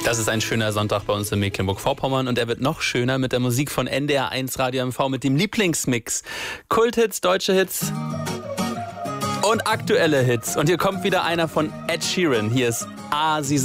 Das ist ein schöner Sonntag bei uns in Mecklenburg-Vorpommern und er wird noch schöner mit der Musik von NDR1 Radio MV mit dem Lieblingsmix. Kulthits, deutsche Hits und aktuelle Hits. Und hier kommt wieder einer von Ed Sheeran. Hier ist Sie